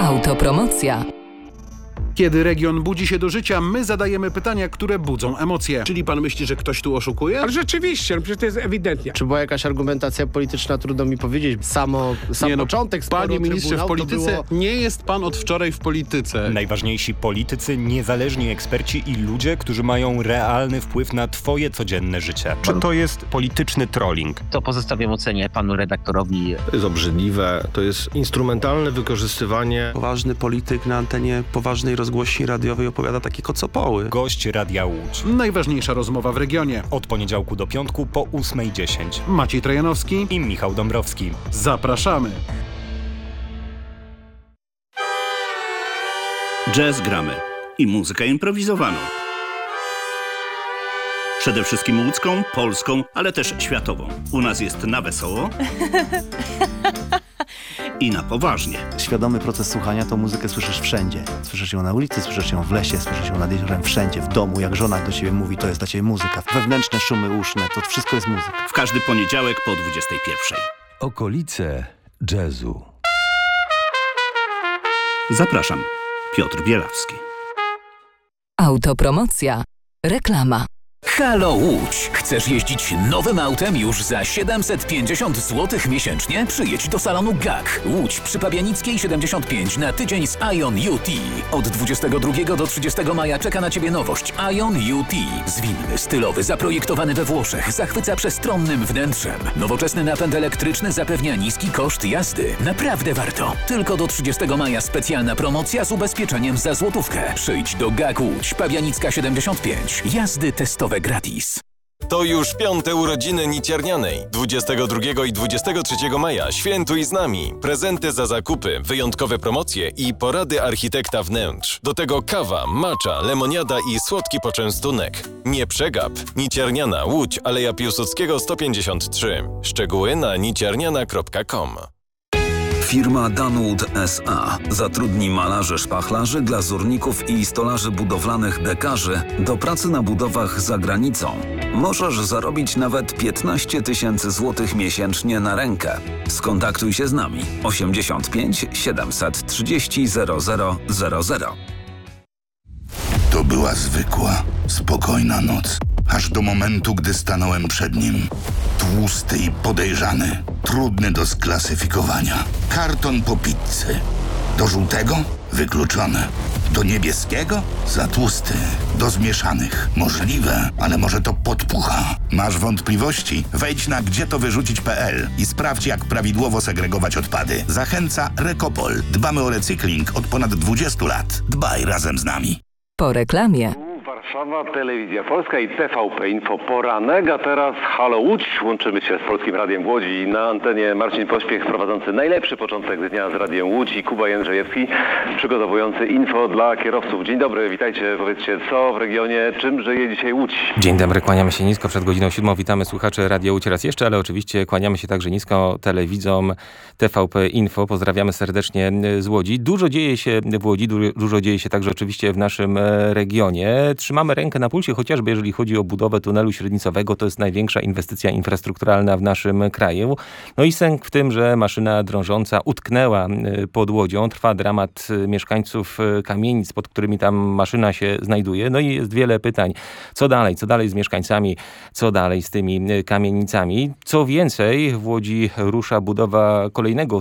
Autopromocja. Kiedy region budzi się do życia, my zadajemy pytania, które budzą emocje. Czyli pan myśli, że ktoś tu oszukuje? Ale rzeczywiście, przecież to jest ewidentnie. Czy była jakaś argumentacja polityczna, trudno mi powiedzieć. Sam początek sporu Panie ministrze, w polityce było... nie jest pan od wczoraj w polityce. Najważniejsi politycy, niezależni eksperci i ludzie, którzy mają realny wpływ na twoje codzienne życie. Czy to jest polityczny trolling? To pozostawiam ocenie panu redaktorowi. To jest obrzydliwe, to jest instrumentalne wykorzystywanie. Poważny polityk na antenie poważnej rozgłośni radiowej opowiada takie kocopoły. Gość Radia Łódź. Najważniejsza rozmowa w regionie. Od poniedziałku do piątku po 8:10. Maciej Trojanowski I Michał Dąbrowski. Zapraszamy. Jazz gramy i muzykę improwizowaną. Przede wszystkim łódzką, polską, ale też światową. U nas jest na wesoło i na poważnie. Świadomy proces słuchania to muzykę słyszysz wszędzie. Słyszysz ją na ulicy, słyszysz ją w lesie, słyszysz ją nad jeziorem, wszędzie, w domu. Jak żona do ciebie mówi, to jest dla ciebie muzyka. Wewnętrzne szumy uszne, to wszystko jest muzyka. W każdy poniedziałek po 21:00. Okolice jazzu. Zapraszam. Piotr Bielawski. Autopromocja. Reklama. Halo Łódź! Chcesz jeździć nowym autem już za 750 zł miesięcznie? Przyjedź do salonu GAK. Łódź przy Pabianickiej 75 na tydzień z Ion UT. Od 22 do 30 maja czeka na Ciebie nowość Ion UT. Zwinny, stylowy, zaprojektowany we Włoszech, zachwyca przestronnym wnętrzem. Nowoczesny napęd elektryczny zapewnia niski koszt jazdy. Naprawdę warto. Tylko do 30 maja specjalna promocja z ubezpieczeniem za złotówkę. Przyjdź do GAK Łódź, Pabianicka 75. Jazdy testowe gratis. To już 5. urodziny Niciarnianej. 22 i 23 maja świętuj z nami. Prezenty za zakupy, wyjątkowe promocje i porady architekta wnętrz. Do tego kawa, macza, lemoniada i słodki poczęstunek. Nie przegap. Niciarniana, Łódź, Aleja Piłsudskiego 153. Szczegóły na niciarniana.com. Firma Danwood S.A. zatrudni malarzy, szpachlarzy, glazurników i stolarzy budowlanych dekarzy do pracy na budowach za granicą. Możesz zarobić nawet 15 000 złotych miesięcznie na rękę. Skontaktuj się z nami 85 730 0000. To była zwykła, spokojna noc. Aż do momentu, gdy stanąłem przed nim. Tłusty i podejrzany. Trudny do sklasyfikowania. Karton po pizzy. Do żółtego? Wykluczone. Do niebieskiego? Za tłusty. Do zmieszanych? Możliwe, ale może to podpucha. Masz wątpliwości? Wejdź na gdzietowyrzucić.pl i sprawdź, jak prawidłowo segregować odpady. Zachęca Rekopol. Dbamy o recykling od ponad 20 lat. Dbaj razem z nami. Po reklamie. Warszawa, Telewizja Polska i TVP Info Poranek, a teraz Halo Łódź. Łączymy się z Polskim Radiem w Łodzi. Na antenie Marcin Pośpiech prowadzący najlepszy początek dnia z Radiem Łódź i Kuba Jędrzejewski przygotowujący info dla kierowców. Dzień dobry, witajcie. Powiedzcie, co w regionie, czym żyje dzisiaj Łódź? Dzień dobry, kłaniamy się nisko przed godziną 7. Witamy słuchaczy Radia Łódź raz jeszcze, ale oczywiście kłaniamy się także nisko telewidzom TVP Info. Pozdrawiamy serdecznie z Łodzi. Dużo dzieje się w Łodzi, dużo dzieje się także oczywiście w naszym regionie. Trzymamy rękę na pulsie, chociażby jeżeli chodzi o budowę tunelu średnicowego. To jest największa inwestycja infrastrukturalna w naszym kraju. No i sęk w tym, że maszyna drążąca utknęła pod Łodzią. Trwa dramat mieszkańców kamienic, pod którymi tam maszyna się znajduje. No i jest wiele pytań. Co dalej? Co dalej z mieszkańcami? Co dalej z tymi kamienicami? Co więcej, w Łodzi rusza budowa kolejnego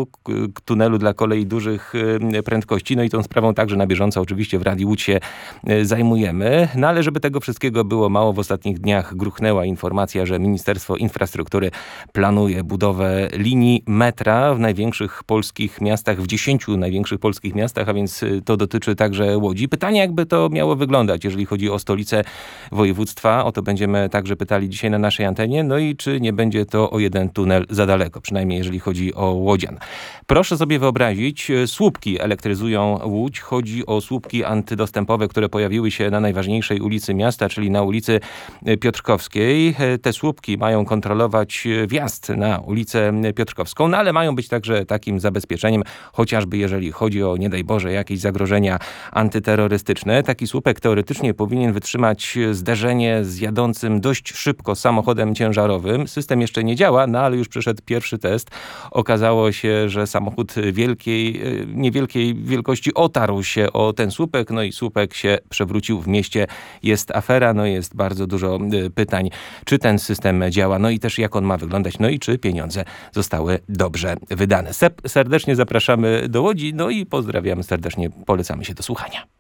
tunelu dla kolei dużych prędkości. No i tą sprawą także na bieżąco oczywiście w Radiu Łódź się zajmujemy. No ale żeby tego wszystkiego było mało, w ostatnich dniach gruchnęła informacja, że Ministerstwo Infrastruktury planuje budowę linii metra w największych polskich miastach, w 10 największych polskich miastach, a więc to dotyczy także Łodzi. Pytanie, jakby to miało wyglądać, jeżeli chodzi o stolicę województwa. O to będziemy także pytali dzisiaj na naszej antenie. No i czy nie będzie to o jeden tunel za daleko, przynajmniej jeżeli chodzi o łodzian. Proszę sobie wyobrazić, słupki elektryzują Łódź. Chodzi o słupki antydostępowe, które pojawiły się na najważniejszej ulicy miasta, czyli na ulicy Piotrkowskiej. Te słupki mają kontrolować wjazd na ulicę Piotrkowską, no ale mają być także takim zabezpieczeniem, chociażby jeżeli chodzi o, nie daj Boże, jakieś zagrożenia antyterrorystyczne. Taki słupek teoretycznie powinien wytrzymać zderzenie z jadącym dość szybko samochodem ciężarowym. System jeszcze nie działa, no ale już przeszedł pierwszy test. Okazało się, że samochód niewielkiej wielkości otarł się o ten słupek, no i słupek się przewrócił. W mieście jest afera, no jest bardzo dużo pytań, czy ten system działa, no i też jak on ma wyglądać, no i czy pieniądze zostały dobrze wydane. Serdecznie zapraszamy do Łodzi, no i pozdrawiamy serdecznie, polecamy się do słuchania.